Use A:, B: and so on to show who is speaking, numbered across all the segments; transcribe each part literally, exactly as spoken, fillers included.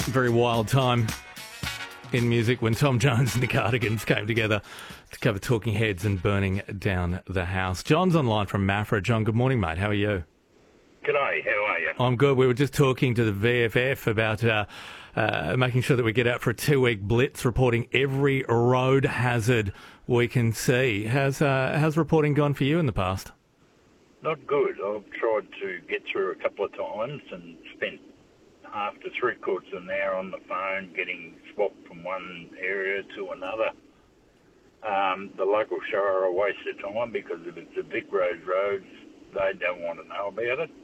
A: Very wild time in music when Tom Jones and the Cardigans came together to cover Talking Heads and Burning Down the House. John's online from Maffra. John, good morning, mate. How are you?
B: G'day, how are you?
A: I'm good. We were just talking to the V F F about uh, uh, making sure that we get out for a two-week blitz, reporting every road hazard we can see. How's, uh, how's reporting gone for you in the past?
B: Not good. I've tried to get through a couple of times and spent half to three quarters of an hour on the phone getting swapped from one area to another. Um, the local show are a waste of time because if it's the Vic Road roads, they don't want to know about it.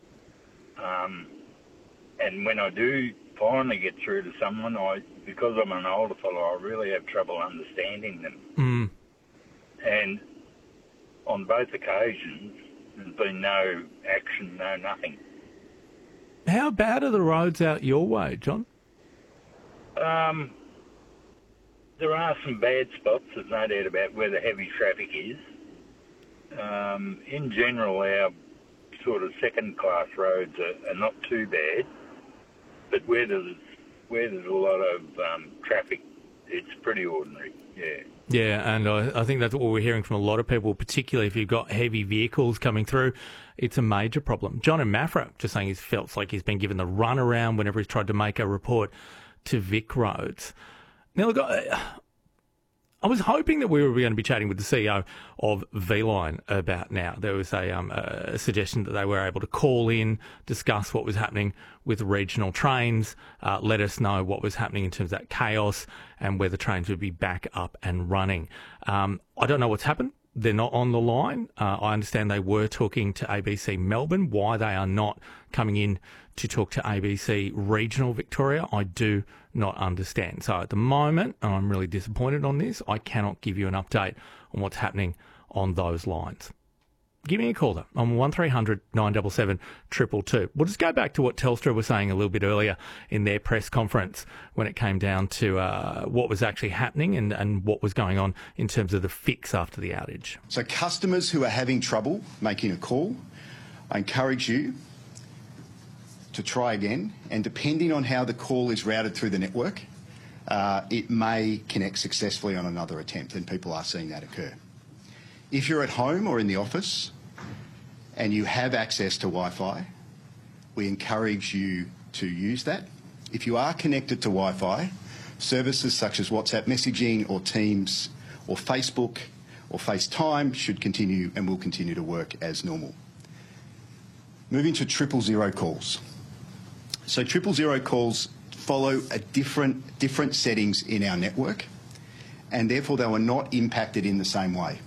B: Um, and when I do finally get through to someone, I because I'm an older fellow, I really have trouble understanding them.
A: Mm.
B: And on both occasions, there's been no action, no nothing.
A: How bad are the roads out your way, John?
B: Um, there are some bad spots, there's no doubt about where the heavy traffic is. Um, in general, our sort of second-class roads are, are not too bad, but where there's, where there's a lot of um, traffic, it's pretty ordinary, yeah.
A: Yeah, and I, I think that's what we're hearing from a lot of people, particularly if you've got heavy vehicles coming through. It's a major problem. John in Maffra just saying he feels like he's been given the runaround whenever he's tried to make a report to Vic Roads. Now, look, I, I was hoping that we were going to be chatting with the C E O of V-Line about now. There was a, um, a suggestion that they were able to call in, discuss what was happening with regional trains, uh, let us know what was happening in terms of that chaos and whether trains would be back up and running. Um, I don't know what's happened. They're not on the line. Uh, I understand they were talking to A B C Melbourne. Why they are not coming in to talk to A B C Regional Victoria, I do not understand. So at the moment, and I'm really disappointed on this, I cannot give you an update on what's happening on those lines. Give me a call, though, on one three hundred nine seven seven two two two. We'll just go back to what Telstra was saying a little bit earlier in their press conference when it came down to uh, what was actually happening and, and what was going on in terms of the fix after the outage.
C: So customers who are having trouble making a call, I encourage you to try again, and depending on how the call is routed through the network, uh, it may connect successfully on another attempt, and people are seeing that occur. If you're at home or in the office and you have access to Wi-Fi, we encourage you to use that. If you are connected to Wi-Fi, services such as WhatsApp messaging or Teams or Facebook or FaceTime should continue and will continue to work as normal. Moving to triple zero calls. So triple zero calls follow a different, different settings in our network, and therefore they were not impacted in the same way.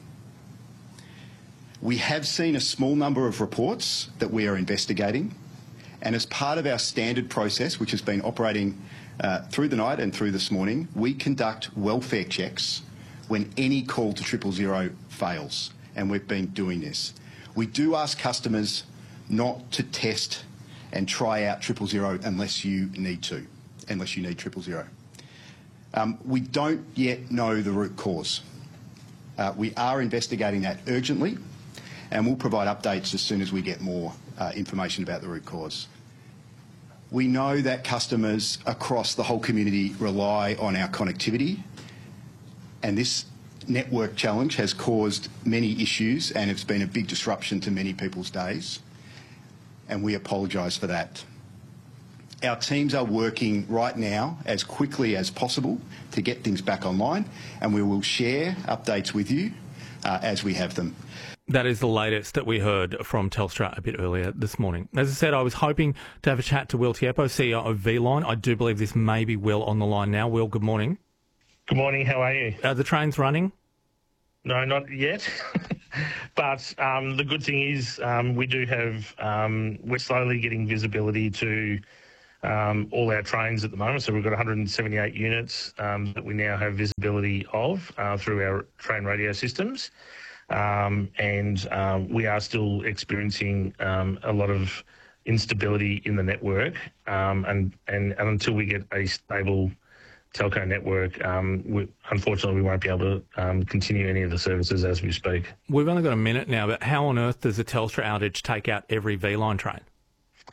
C: We have seen a small number of reports that we are investigating, and as part of our standard process, which has been operating uh, through the night and through this morning, we conduct welfare checks when any call to triple zero fails, and we've been doing this. We do ask customers not to test and try out triple zero unless you need to, unless you need triple zero. Um, we don't yet know the root cause. Uh, we are investigating that urgently, and we'll provide updates as soon as we get more uh, information about the root cause. We know that customers across the whole community rely on our connectivity, and this network challenge has caused many issues, and it's been a big disruption to many people's days, and we apologise for that. Our teams are working right now as quickly as possible to get things back online, and we will share updates with you uh, as we have them.
A: That is the latest that we heard from Telstra a bit earlier this morning. As I said, I was hoping to have a chat to Will Tiepo, C E O of V-Line. I do believe this may be Will on the line now. Will, good morning.
D: Good morning. How are you?
A: Are the trains running?
D: No, not yet. But um, the good thing is um, we do have, um, we're slowly getting visibility to um, all our trains at the moment. So we've got one hundred seventy-eight units um, that we now have visibility of uh, through our train radio systems. Um, and um, we are still experiencing um, a lot of instability in the network. Um, and, and, and until we get a stable telco network, um, we, unfortunately, we won't be able to um, continue any of the services as we speak.
A: We've only got a minute now, but how on earth does a Telstra outage take out every V-Line train?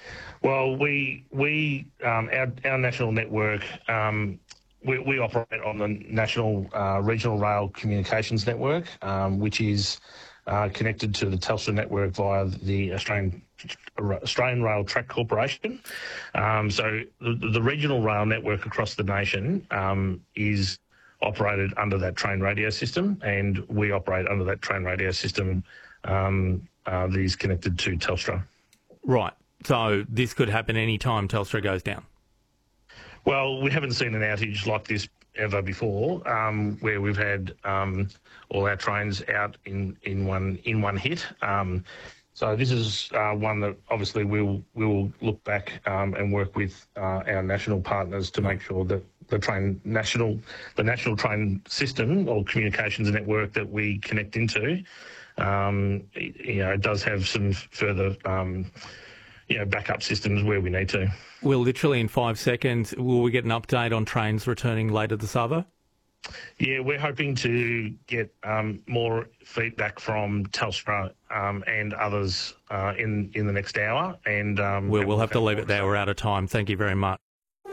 D: Well, we we um, our our national network. Um, we, we operate on the National uh, Regional Rail Communications Network, um, which is uh, connected to the Telstra network via the Australian Australian Rail Track Corporation. Um, so the, the regional rail network across the nation um, is operated under that train radio system, and we operate under that train radio system um, uh, that is connected to Telstra.
A: Right. So this could happen any time Telstra goes down?
D: Well, we haven't seen an outage like this ever before, um, where we've had um, all our trains out in, in one in one hit. Um, so this is uh, one that obviously we'll we'll look back um, and work with uh, our national partners to make sure that the train national the national train system or communications network that we connect into, um, you know, it does have some further um, you know, backup systems where we need to.
A: Well, literally in five seconds, will we get an update on trains returning later this hour?
D: Yeah, we're hoping to get um, more feedback from Telstra um, and others uh, in, in the next hour. And um,
A: Well, we'll have to leave it there. We're out of time. Thank you very much.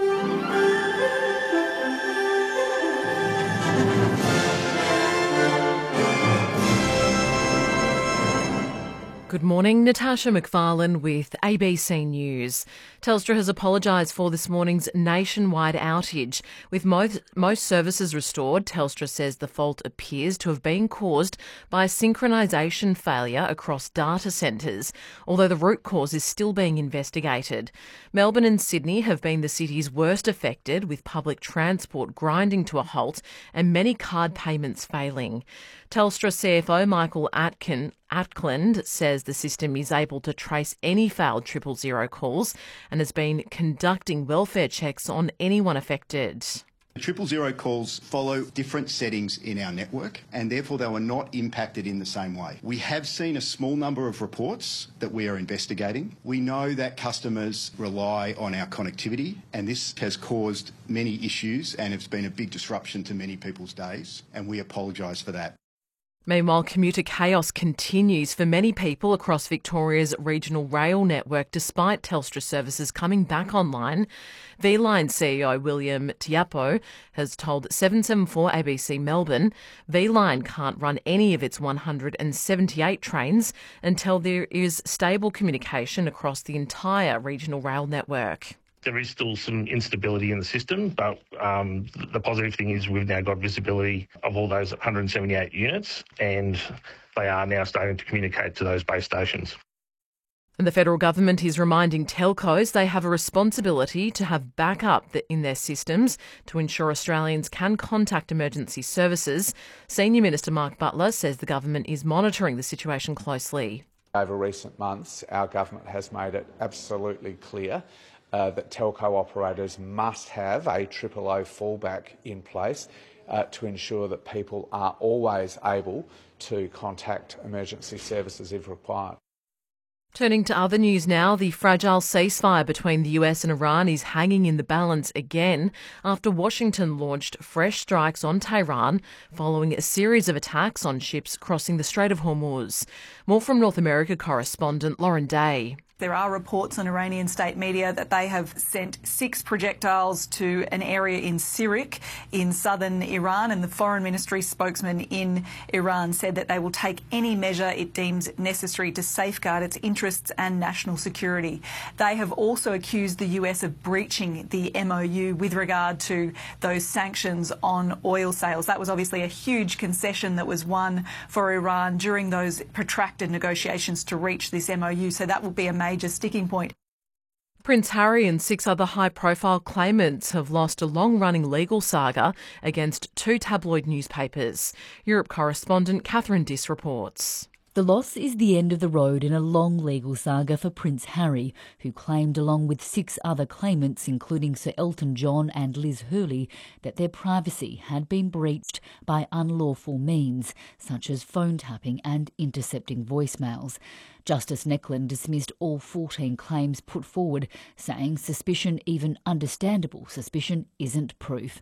E: Good morning, Natasha McFarlane with A B C News. Telstra has apologised for this morning's nationwide outage. With most, most services restored, Telstra says the fault appears to have been caused by a synchronisation failure across data centres, although the root cause is still being investigated. Melbourne and Sydney have been the cities worst affected, with public transport grinding to a halt and many card payments failing. Telstra C F O Michael Atkin Ackland says the system is able to trace any failed triple zero calls and has been conducting welfare checks on anyone affected.
C: The triple zero calls follow different settings in our network, and therefore they were not impacted in the same way. We have seen a small number of reports that we are investigating. We know that customers rely on our connectivity, and this has caused many issues and it's been a big disruption to many people's days, and we apologise for that.
E: Meanwhile, commuter chaos continues for many people across Victoria's regional rail network despite Telstra services coming back online. V-Line C E O William Tiapo has told seven seventy-four A B C Melbourne V-Line can't run any of its one hundred seventy-eight trains until there is stable communication across the entire regional rail network.
D: There is still some instability in the system, but um, the positive thing is we've now got visibility of all those one hundred seventy-eight units, and they are now starting to communicate to those base stations.
E: And the federal government is reminding telcos they have a responsibility to have backup in their systems to ensure Australians can contact emergency services. Senior Minister Mark Butler says the government is monitoring the situation closely.
F: Over recent months, our government has made it absolutely clear Uh, that telco operators must have a triple O fallback in place uh, to ensure that people are always able to contact emergency services if required.
E: Turning to other news now, the fragile ceasefire between the U S and Iran is hanging in the balance again after Washington launched fresh strikes on Tehran following a series of attacks on ships crossing the Strait of Hormuz. More from North America correspondent Lauren Day.
G: There are reports on Iranian state media that they have sent six projectiles to an area in Sirik in southern Iran, and the Foreign Ministry spokesman in Iran said that they will take any measure it deems necessary to safeguard its interests and national security. They have also accused the U S of breaching the M O U with regard to those sanctions on oil sales. That was obviously a huge concession that was won for Iran during those protracted negotiations to reach this M O U, so that will be a major sticking point.
E: Prince Harry and six other high-profile claimants have lost a long-running legal saga against two tabloid newspapers. Europe correspondent Catherine Diss reports.
H: The loss is the end of the road in a long legal saga for Prince Harry, who claimed along with six other claimants, including Sir Elton John and Liz Hurley, that their privacy had been breached by unlawful means, such as phone tapping and intercepting voicemails. Justice Necklin dismissed all fourteen claims put forward, saying suspicion, even understandable suspicion, isn't proof.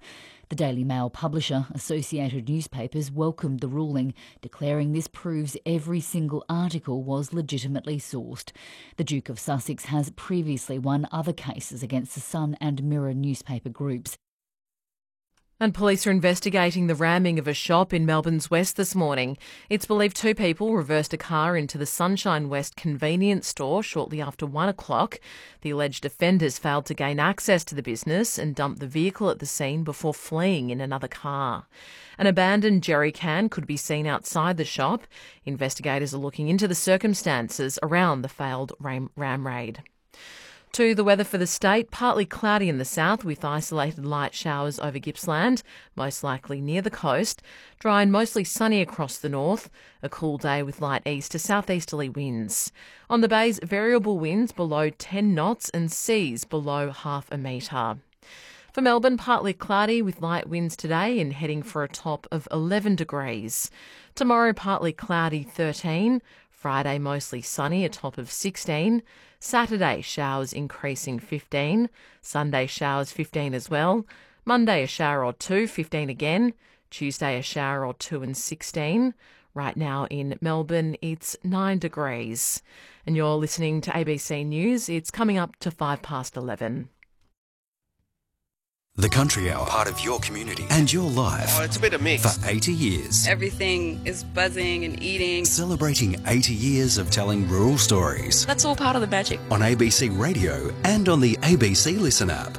H: The Daily Mail publisher, Associated Newspapers, welcomed the ruling, declaring this proves every single article was legitimately sourced. The Duke of Sussex has previously won other cases against the Sun and Mirror newspaper groups.
E: And police are investigating the ramming of a shop in Melbourne's West this morning. It's believed two people reversed a car into the Sunshine West convenience store shortly after one o'clock. The alleged offenders failed to gain access to the business and dumped the vehicle at the scene before fleeing in another car. An abandoned jerry can could be seen outside the shop. Investigators are looking into the circumstances around the failed ram, ram raid. To the weather for the state, partly cloudy in the south with isolated light showers over Gippsland, most likely near the coast. Dry and mostly sunny across the north. A cool day with light east to southeasterly winds. On the bays, variable winds below ten knots and seas below half a metre. For Melbourne, partly cloudy with light winds today and heading for a top of eleven degrees. Tomorrow, partly cloudy, thirteen. Friday, mostly sunny, a top of sixteen. Saturday, showers increasing, fifteen. Sunday, showers, fifteen as well. Monday, a shower or two, fifteen again. Tuesday, a shower or two and sixteen. Right now in Melbourne, it's nine degrees. And you're listening to A B C News. It's coming up to five past eleven.
I: The Country Hour, part of your community and your life.
J: Oh, it's a bit of mix.
I: For eighty years.
K: Everything is buzzing and eating.
I: Celebrating eighty years of telling rural stories.
K: That's all part of the magic.
I: On A B C Radio and on the A B C Listen app.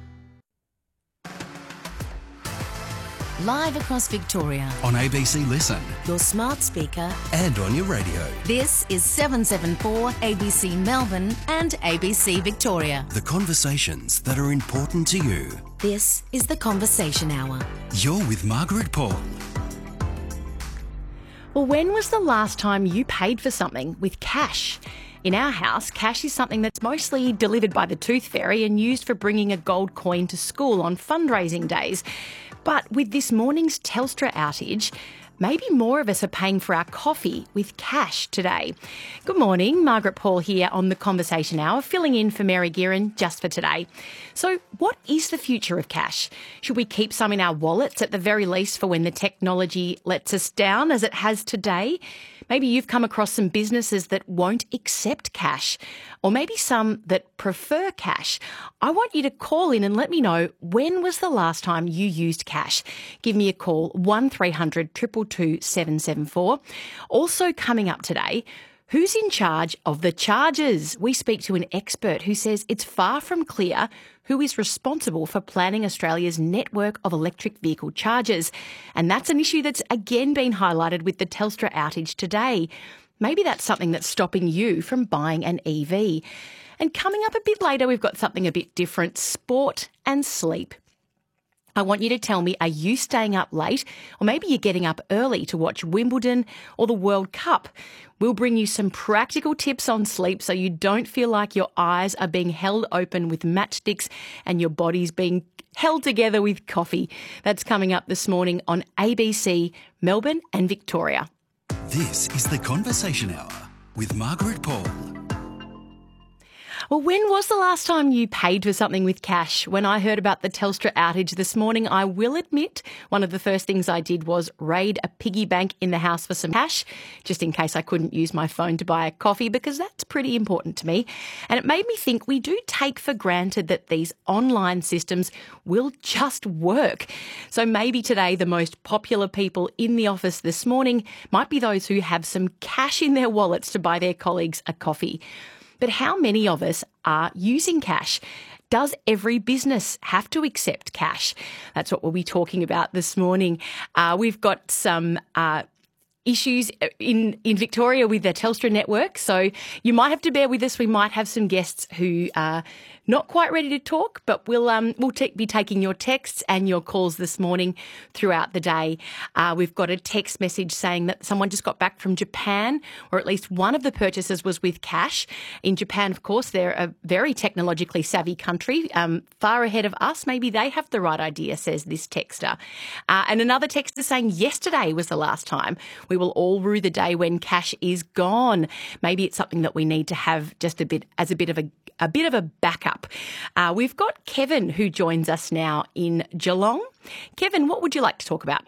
L: Live across Victoria.
I: On A B C Listen.
L: Your smart speaker.
I: And on your radio.
L: This is seven seven four A B C Melbourne and A B C Victoria.
I: The conversations that are important to you.
L: This is The Conversation Hour.
I: You're with Margaret Paul.
M: Well, when was the last time you paid for something with cash? In our house, cash is something that's mostly delivered by the Tooth Fairy and used for bringing a gold coin to school on fundraising days. But with this morning's Telstra outage, maybe more of us are paying for our coffee with cash today. Good morning, Margaret Paul here on The Conversation Hour, filling in for Mary Guerin just for today. So what is the future of cash? Should we keep some in our wallets at the very least for when the technology lets us down as it has today? Maybe you've come across some businesses that won't accept cash, or maybe some that prefer cash. I want you to call in and let me know, when was the last time you used cash? Give me a call, one three hundred two two two seven seven four. Also coming up today, who's in charge of the charges? We speak to an expert who says it's far from clear who is responsible for planning Australia's network of electric vehicle chargers. And that's an issue that's again been highlighted with the Telstra outage today. Maybe that's something that's stopping you from buying an E V. And coming up a bit later, we've got something a bit different, sport and sleep. I want you to tell me, are you staying up late? Or maybe you're getting up early to watch Wimbledon or the World Cup. We'll bring you some practical tips on sleep so you don't feel like your eyes are being held open with matchsticks and your body's being held together with coffee. That's coming up this morning on A B C, Melbourne and Victoria.
I: This is The Conversation Hour with Margaret Paul.
M: Well, when was the last time you paid for something with cash? When I heard about the Telstra outage this morning, I will admit one of the first things I did was raid a piggy bank in the house for some cash, just in case I couldn't use my phone to buy a coffee, because that's pretty important to me. And it made me think we do take for granted that these online systems will just work. So maybe today the most popular people in the office this morning might be those who have some cash in their wallets to buy their colleagues a coffee. But how many of us are using cash? Does every business have to accept cash? That's what we'll be talking about this morning. Uh, we've got some uh, issues in, in Victoria with the Telstra network, so you might have to bear with us. We might have some guests who are not quite ready to talk, but we'll um, we'll t- be taking your texts and your calls this morning throughout the day. Uh, we've got a text message saying that someone just got back from Japan, or at least one of the purchases was with cash. In Japan, of course, they're a very technologically savvy country, um, far ahead of us. Maybe they have the right idea, says this texter. Uh, and another texter saying yesterday was the last time. We will all rue the day when cash is gone. Maybe it's something that we need to have just a bit as a bit of a a bit of a backup up. Uh, we've got Kevin who joins us now in Geelong. Kevin, what would you like to talk about?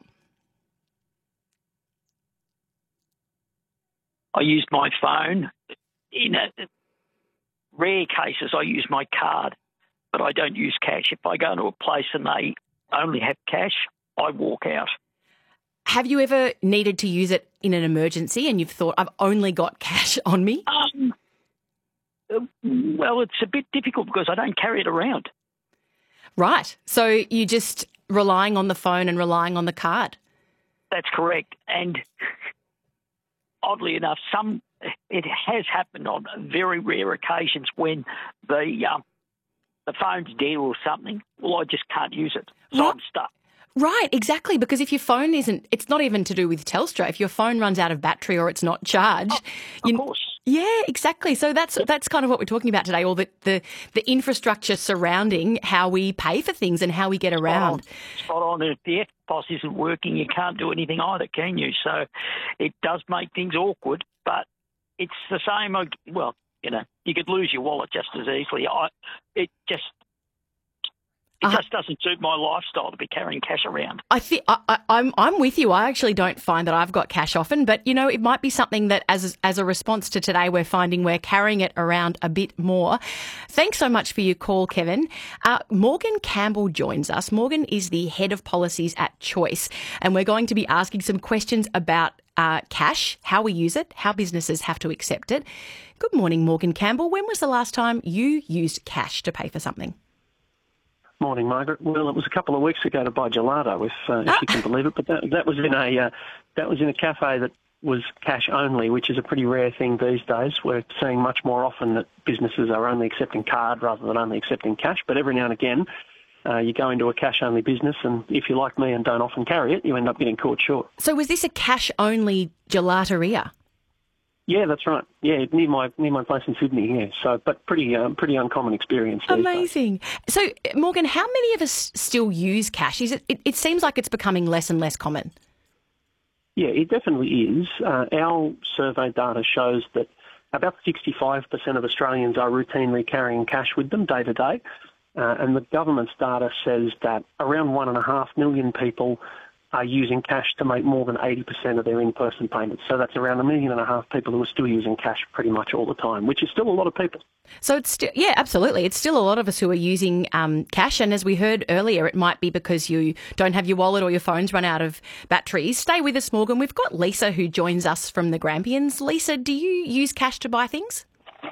J: I use my phone. In a, rare cases, I use my card, but I don't use cash. If I go into a place and they only have cash, I walk out.
M: Have you ever needed to use it in an emergency and you've thought, I've only got cash on me?
J: Um, well, it's a bit difficult because I don't carry it around.
M: Right. So you're just relying on the phone and relying on the card?
J: That's correct. And oddly enough, some it has happened on very rare occasions when the um, the phone's dead or something. Well, I just can't use it, so
M: Right.
J: I'm stuck.
M: Right, exactly, because if your phone isn't, it's not even to do with Telstra. If your phone runs out of battery or it's not charged,
J: Of
M: you,
J: course.
M: yeah, exactly. So that's that's kind of what we're talking about today, all the, the the infrastructure surrounding how we pay for things and how we get around.
J: Spot on. And if the F P O S isn't working, you can't do anything either, can you? So it does make things awkward, but it's the same. Well, you know, you could lose your wallet just as easily. I, it just. It
M: Uh,
J: just doesn't suit my lifestyle to be carrying cash around.
M: I think I, I, I'm I'm with you. I actually don't find that I've got cash often, but you know, it might be something that as as a response to today, we're finding we're carrying it around a bit more. Thanks so much for your call, Kevin. Uh, Morgan Campbell joins us. Morgan is the head of policies at Choice, and we're going to be asking some questions about uh, cash, how we use it, how businesses have to accept it. Good morning, Morgan Campbell. When was the last time you used cash to pay for something?
N: Morning, Margaret. Well, it was a couple of weeks ago to buy gelato, if, uh, if you can believe it. But that, that was in a uh, that was in a cafe that was cash only, which is a pretty rare thing these days. We're seeing much more often that businesses are only accepting card rather than only accepting cash. But every now and again, uh, you go into a cash-only business, and if you're like me and don't often carry it, you end up getting caught short.
M: So was this a cash-only gelateria?
N: Yeah, that's right. Yeah, near my near my place in Sydney. Yeah, so but pretty um, pretty uncommon experience. these days.
M: Amazing. So, Morgan, how many of us still use cash? Is it, it? It seems like it's becoming less and less common.
N: Yeah, it definitely is. Uh, our survey data shows that about sixty-five percent of Australians are routinely carrying cash with them day to day, uh, and the government's data says that around one and a half million people are using cash to make more than eighty percent of their in-person payments. So that's around a million and a half people who are still using cash pretty much all the time, which is still a lot of people.
M: So it's still, yeah, absolutely. It's still a lot of us who are using um, cash. And as we heard earlier, it might be because you don't have your wallet or your phone's run out of batteries. Stay with us, Morgan. We've got Lisa who joins us from the Grampians. Lisa, do you use cash to buy things?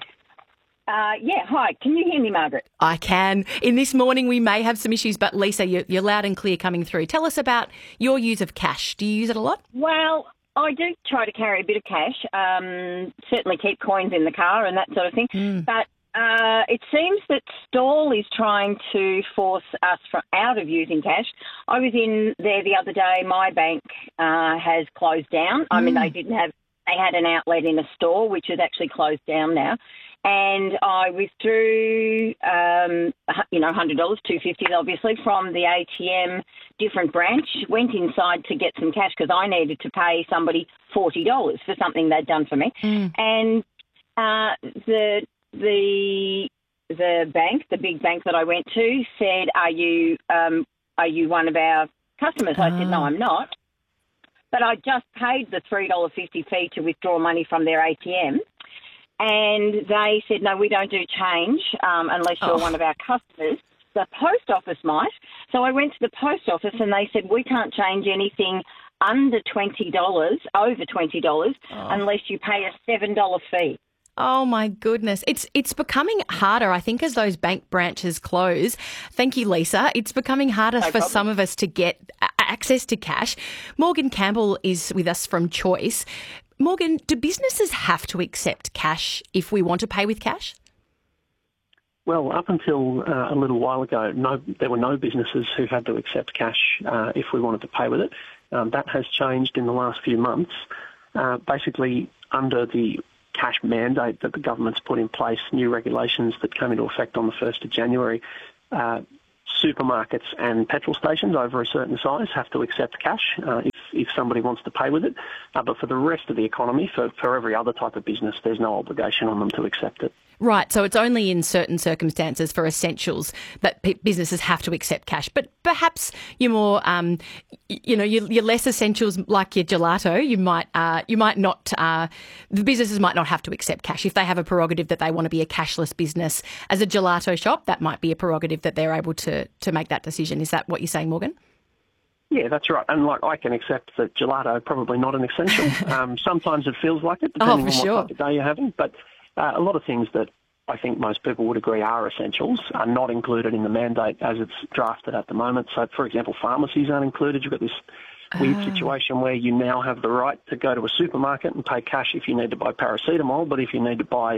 O: Uh, yeah, hi. Can you hear me, Margaret?
M: I can. In this morning, we may have some issues, but Lisa, you're, you're loud and clear coming through. Tell us about your use of cash. Do you use it a lot?
O: Well, I do try to carry a bit of cash, um, certainly keep coins in the car and that sort of thing.
M: Mm.
O: But uh, it seems that Stall is trying to force us from, out of using cash. I was in there the other day. My bank uh, has closed down. Mm. I mean, they didn't have, they had an outlet in a store, which has actually closed down now. And I withdrew, um, you know, one hundred dollars, two hundred fifty dollars obviously, from the A T M, different branch, went inside to get some cash because I needed to pay somebody forty dollars for something they'd done for me.
M: Mm.
O: And uh, the the the bank, the big bank that I went to, said, are you um, are you one of our customers? I said, no, I'm not. But I just paid the three dollars fifty fee to withdraw money from their A T M. And they said, no, we don't do change um, unless you're
M: Oh.
O: one of our customers. The post office might. So I went to the post office and they said, we can't change anything under twenty dollars, over twenty dollars,
M: Oh.
O: unless you pay a seven dollars fee.
M: Oh my goodness. It's it's becoming harder, I think, as those bank branches close. Thank you, Lisa. It's becoming harder
O: No
M: for
O: problem.
M: some of us to get a- access to cash. Morgan Campbell is with us from Choice. Morgan, do businesses have to accept cash if we want to pay with cash?
N: Well, up until uh, a little while ago, no, there were no businesses who had to accept cash uh, if we wanted to pay with it. Um, that has changed in the last few months. Uh, basically, under the cash mandate that the government's put in place, new regulations that came into effect on the first of January, uh, supermarkets and petrol stations over a certain size have to accept cash uh, if, if somebody wants to pay with it. Uh, but for the rest of the economy, for, for every other type of business, there's no obligation on them to accept it.
M: Right, so it's only in certain circumstances for essentials that p- businesses have to accept cash. But perhaps you're more, um, you know, your, your less essentials like your gelato, you might, uh, you might not, uh, the businesses might not have to accept cash. If they have a prerogative that they want to be a cashless business as a gelato shop, that might be a prerogative that they're able to, to make that decision. Is that what you're saying, Morgan?
N: Yeah, that's right. And like I can accept that gelato probably not an essential. um, sometimes it feels like it, depending
M: oh, for
N: on
M: sure.
N: what type of day you're having. But uh, a lot of things that I think most people would agree are essentials are not included in the mandate as it's drafted at the moment. So, for example, pharmacies aren't included. You've got this weird
M: oh.
N: situation where you now have the right to go to a supermarket and pay cash if you need to buy paracetamol, but if you need to buy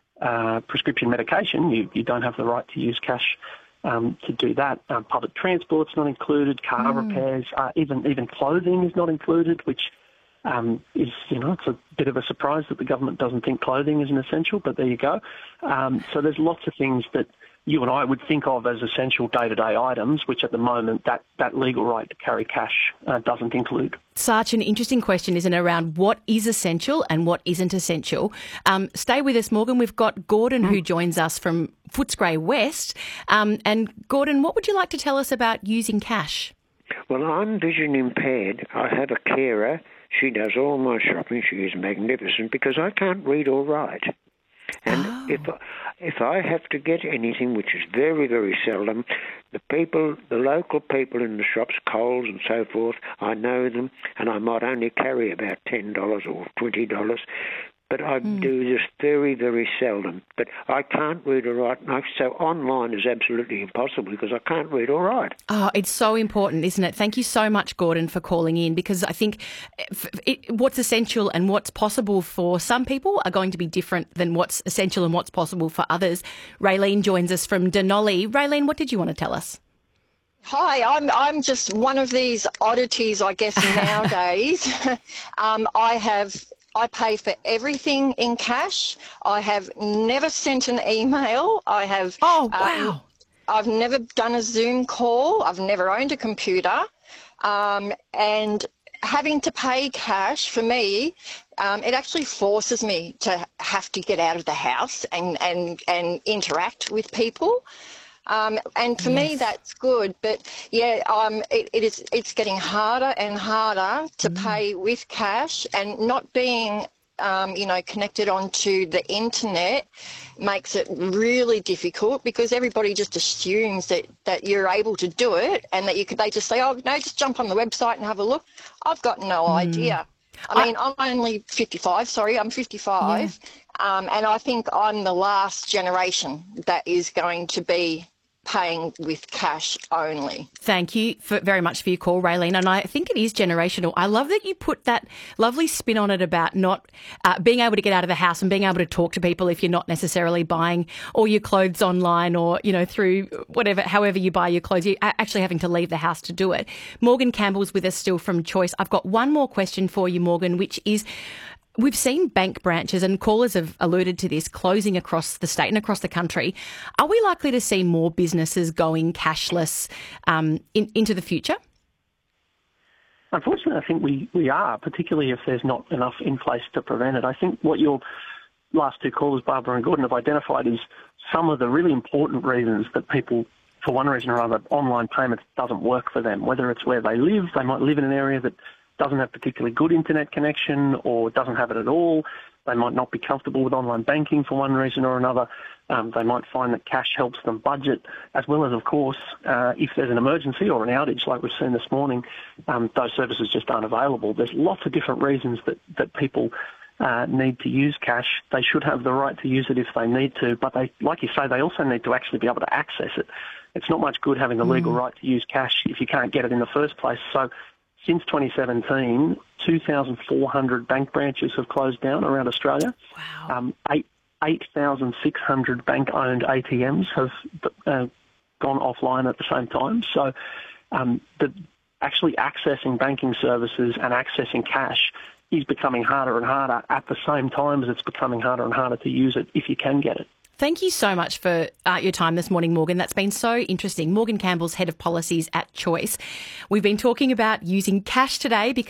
N: uh, prescription medication, you, you don't have the right to use cash Um, to do that. Um, public transport's not included, car
M: Mm.
N: repairs, uh, even even clothing is not included, which um, is, you know, it's a bit of a surprise that the government doesn't think clothing is an essential, but there you go. Um, so there's lots of things that you and I would think of as essential day-to-day items, which at the moment that, that legal right to carry cash uh, doesn't include.
M: Such an interesting question, isn't it, around what is essential and what isn't essential. Um, stay with us, Morgan. We've got Gordon who joins us from Footscray West. Um, and Gordon, what would you like to tell us about using cash?
P: Well, I'm vision impaired. I have a carer. She does all my shopping. She is magnificent because I can't read or write. And
M: oh.
P: if if I have to get anything, which is very, very seldom, the people, the local people in the shops, Coles and so forth, I know them, and I might only carry about ten dollars or twenty dollars, but I mm. do this very, very seldom. But I can't read or write, so online is absolutely impossible because I can't read or write.
M: Oh, it's so important, isn't it? Thank you so much, Gordon, for calling in, because I think it, what's essential and what's possible for some people are going to be different than what's essential and what's possible for others. Raylene joins us from Denali. Raylene, what did you want to tell us?
Q: Hi, I'm I'm just one of these oddities, I guess, nowadays. um, I have... I pay for everything in cash. I have never sent an email. I have.
M: Oh, wow.
Q: Um, I've never done a Zoom call. I've never owned a computer. Um, and having to pay cash, for me, um, it actually forces me to have to get out of the house and, and, and interact with people. Um, and for yes. me, that's good. But yeah, um, it, it is. It's getting harder and harder to mm. pay with cash, and not being, um, you know, connected onto the internet makes it really difficult because everybody just assumes that, that you're able to do it, and that you could. They just say, "Oh no, just jump on the website and have a look." I've got no mm. idea. I mean, I, I'm only fifty-five. Sorry, I'm fifty-five, yeah. um, and I think I'm the last generation that is going to be paying with cash only.
M: Thank you for, very much for your call, Raylene. And I think it is generational. I love that you put that lovely spin on it about not uh, being able to get out of the house and being able to talk to people if you're not necessarily buying all your clothes online or, you know, through whatever, however you buy your clothes, you're actually having to leave the house to do it. Morgan Campbell's with us still from Choice. I've got one more question for you, Morgan, which is, we've seen bank branches, and callers have alluded to this, closing across the state and across the country. Are we likely to see more businesses going cashless um, in, into the future?
N: Unfortunately, I think we, we are, particularly if there's not enough in place to prevent it. I think what your last two callers, Barbara and Gordon, have identified is some of the really important reasons that people, for one reason or other, online payments doesn't work for them, whether it's where they live. They might live in an area that doesn't have particularly good internet connection or doesn't have it at all. They might not be comfortable with online banking for one reason or another. Um, they might find that cash helps them budget, as well as, of course, uh, if there's an emergency or an outage like we've seen this morning, um, those services just aren't available. There's lots of different reasons that, that people uh, need to use cash. They should have the right to use it if they need to, but they, like you say, they also need to actually be able to access it. It's not much good having the mm. legal right to use cash if you can't get it in the first place. So since twenty seventeen, two thousand four hundred bank branches have closed down around Australia.
M: Wow.
N: Um, eight, eight thousand six hundred bank-owned A T Ms have uh, gone offline at the same time. So um, the, actually accessing banking services and accessing cash is becoming harder and harder at the same time as it's becoming harder and harder to use it if you can get it.
M: Thank you so much for uh, your time this morning, Morgan. That's been so interesting. Morgan Campbell's Head of Policies at Choice. We've been talking about using cash today because